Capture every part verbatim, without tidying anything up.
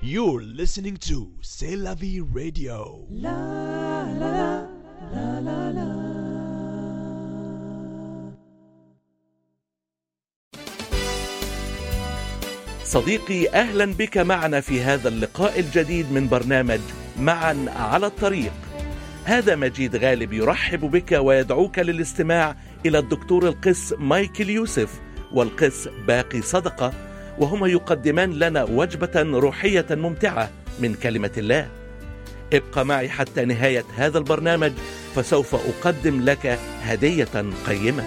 You're listening to C'est la vie radio. La la la la la. صديقي، أهلا بك معنا في هذا اللقاء الجديد من برنامج معا على الطريق. هذا مجيد غالب يرحب بك ويدعوك للاستماع إلى الدكتور القس مايكل يوسف والقس باقي صدقة، وهما يقدمان لنا وجبة روحية ممتعة من كلمة الله. ابقى معي حتى نهاية هذا البرنامج، فسوف أقدم لك هدية قيمة.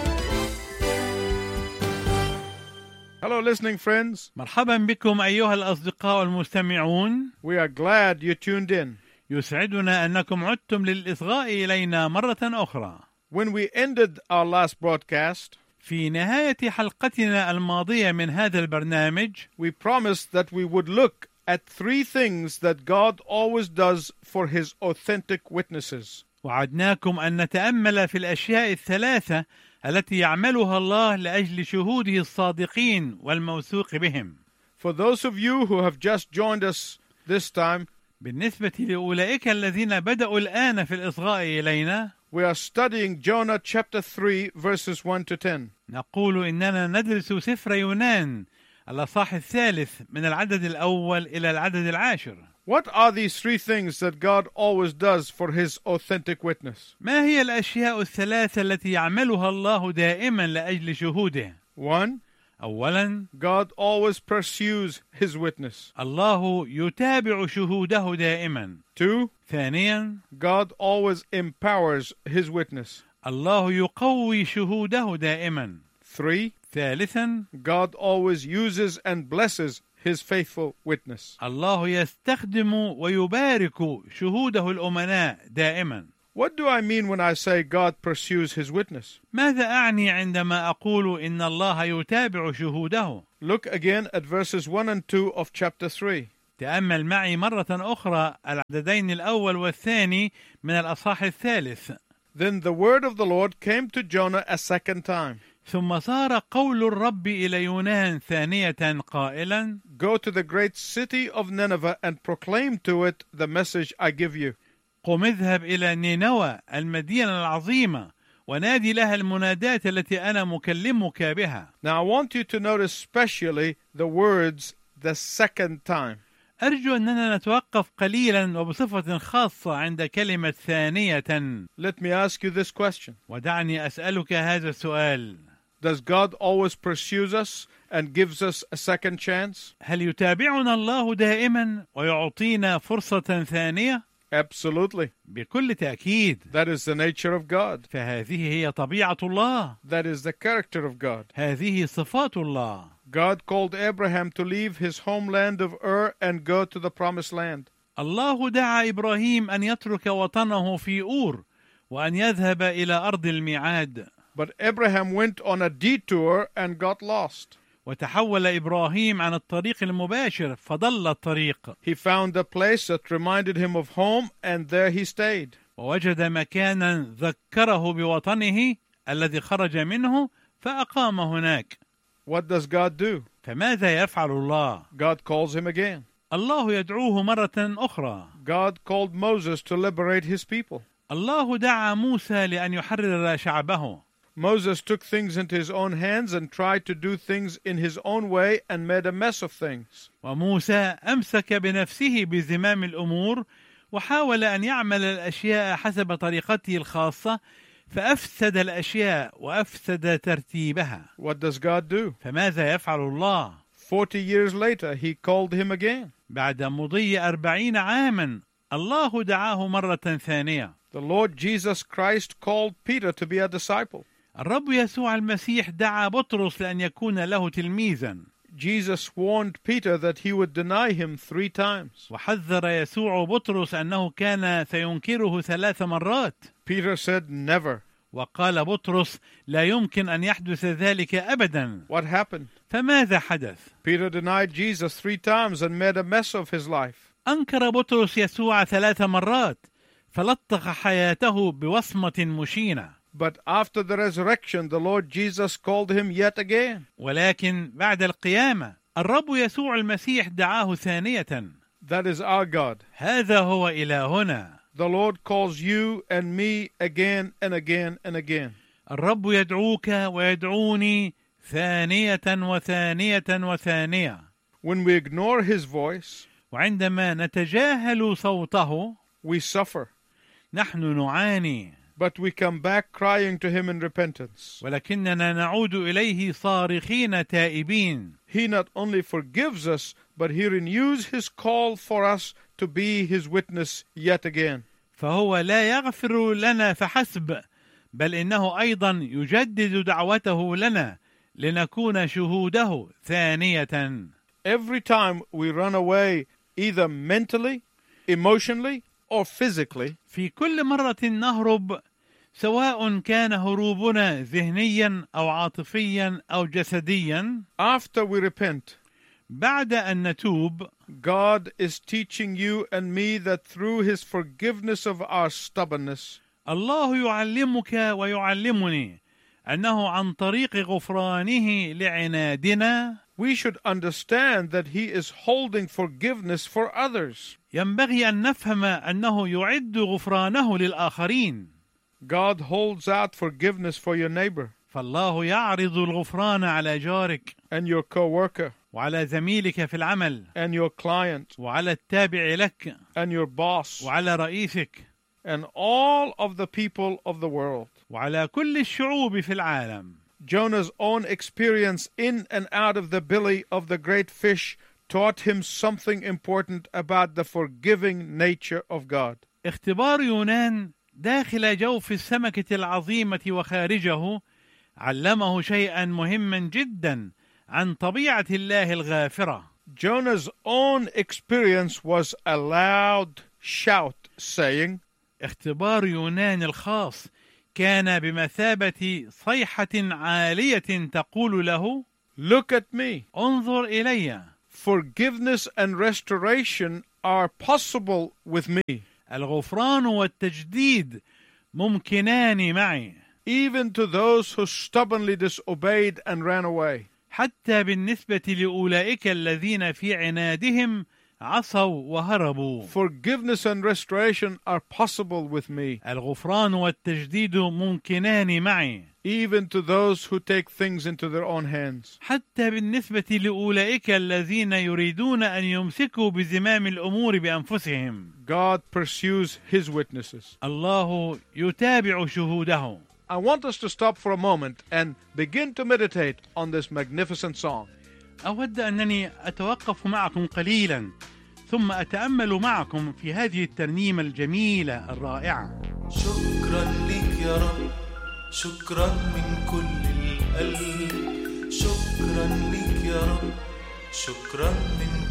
Hello listening friends. مرحبا بكم أيها الأصدقاء المستمعون. We are glad you tuned in. يسعدنا أنكم عدتم للإصغاء إلينا مرة أخرى. When we ended our last broadcast, في نهاية حلقتنا الماضية من هذا البرنامج we promised that we would look at three things that God always does for his authentic witnesses. وعدناكم أن نتأمل في الأشياء الثلاثة التي يعملها الله لأجل شهوده الصادقين والموثوق بهم. For those of you who have just joined us this time, بالنسبة لأولئك الذين بدأوا الآن في الإصغاء إلينا، we are studying Jonah chapter three verses one to ten. نقول إننا ندرس سفر يونان الأصحاح الثالث من العدد الأول إلى العدد العاشر. What are these three things that God always does for his authentic witness? ما هي الأشياء الثلاثة التي يعملها الله دائما لأجل شهوده؟ One, أولا، God always pursues his witness. الله يتابع شهوده دائما. Two, ثانيا، God always empowers his witness. الله يقوي شهوده دائما. Three, ثالثا، God always uses and blesses his faithful witness. الله يستخدم ويبارك شهوده الأمناء دائما. What do I mean when I say God pursues his witness? ماذا أعني عندما أقول إن الله يتابع شهوده؟ Look again at verses one and two of chapter three. تأمل معي مرة أخرى العددين الأول والثاني من الأصحاح الثالث. Then the word of the Lord came to Jonah a second time. ثم صار قول الرب إلى يونان ثانية قائلا: Go to the great city of Nineveh and proclaim to it the message I give you. قم اذهب إلى نينوى المدينة العظيمة ونادي لها المنادات التي أنا مكلمك بها. Now I want you to notice especially the words the second time. أرجو أننا نتوقف قليلا وبصفة خاصة عند كلمة ثانية. Let me ask you this question. ودعني أسألك هذا السؤال: Does God always pursue us and gives us a second chance? هل يتابعنا الله دائما ويعطينا فرصة ثانية؟ Absolutely. بكل تأكيد. That is the nature of God. فهذه هي طبيعة الله. That is the character of God. هذه صفات الله. God called Abraham to leave his homeland of Ur and go to the promised land. الله دعا إبراهيم أن يترك وطنه في أور وأن يذهب إلى أرض الميعاد. But Abraham went on a detour and got lost. وتحول إبراهيم عن الطريق المباشر فضل الطريق. He found a place that reminded him of home and there he stayed. ووجد مكانا ذكره بوطنه الذي خرج منه فأقام هناك. What does God do? فماذا يفعل الله؟ God calls him again. الله يدعوه مرة أخرى. God called Moses to liberate his people. الله دعا موسى لأن يحرر شعبه. Moses took things into his own hands and tried to do things in his own way and made a mess of things. وموسى أمسك بنفسه بزمام الأمور وحاول أن يعمل الأشياء حسب طريقته الخاصة فأفسد الأشياء وأفسد ترتيبها. What does God do? فماذا يفعل الله؟ Forty years later he called him again. بعد مضي أربعين عاما الله دعاه مرة ثانية. The Lord Jesus Christ called Peter to be a disciple. الرب يسوع المسيح دعا بطرس لأن يكون له تلميذا. Jesus warned Peter that he would deny him three times. وحذر يسوع بطرس أنه كان سينكره ثلاث مرات. Peter said never. وقال بطرس لا يمكن أن يحدث ذلك أبدا. What happened? فماذا حدث؟ Peter denied Jesus three times and made a mess of his life. أنكر بطرس يسوع ثلاث مرات فلطخ حياته بوصمة مشينة. But after the resurrection, the Lord Jesus called him yet again. ولكن بعد القيامة الرب يسوع المسيح دعاه ثانية. That is our God. هذا هو إلهنا. The Lord calls you and me again and again and again. الرب يدعوك ويدعوني ثانية وثانية وثانية. When we ignore his voice, وعندما نتجاهل صوته we suffer. نحن نعاني. But we come back crying to him in repentance. ولكننا نعود إليه صارخين تائبين. He not only forgives us, but he renews his call for us to be his witness yet again. فهو لا يغفر لنا فحسب، بل إنه أيضا يجدد دعوته لنا لنكون شهوده ثانية. Every time we run away, either mentally, emotionally, or physically, في كل مرة نهرب، سواء كان هروبنا ذهنيا أو عاطفيا أو جسديا، after we repent, بعد أن نتوب، God is teaching you and me that through his forgiveness of our stubbornness, الله يعلمك ويعلمني أنه عن طريق غفرانه لعنادنا we should understand that he is holding forgiveness for others. ينبغي أن نفهم أنه يعد غفرانه للآخرين. God holds out forgiveness for your neighbor فالله يعرض الغفران على جارك and your co-worker وعلى زميلك في العمل and your client وعلى التابع لك and your boss وعلى رئيسك and all of the people of the world. وعلى كل الشعوب في العالم. Jonah's own experience in and out of the belly of the great fish taught him something important about the forgiving nature of God. اختبار يونان داخل جوف السمكة العظيمة وخارجه علمه شيئا مهما جدا عن طبيعة الله الغافرة. Jonah's own experience was a loud shout saying, اختبار يونان الخاص كان بمثابة صيحة عالية تقول له: Look at me. انظر إلي. Forgiveness and restoration are possible with me. الغفران والتجديد ممكنان معي. Even to those who stubbornly disobeyed and ran away. حتى بالنسبة لأولئك الذين في عنادهم عصوا وهربوا. Forgiveness and restoration are possible with me. الغفران والتجديد ممكنان معي. Even to those who take things into their own hands. حتى بالنسبة لأولئك الذين يريدون أن يمسكوا بزمام الأمور بأنفسهم. God pursues his witnesses. الله يتابع شهوده. I want us to stop for a moment and begin to meditate on this magnificent song. أود أنني أتوقف معكم قليلا ثم أتأمل معكم في هذه الترنيمة الجميلة الرائعة. شكرا لك يا رب، شكرا من كل القلب، شكرا لك يا رب، شكرا من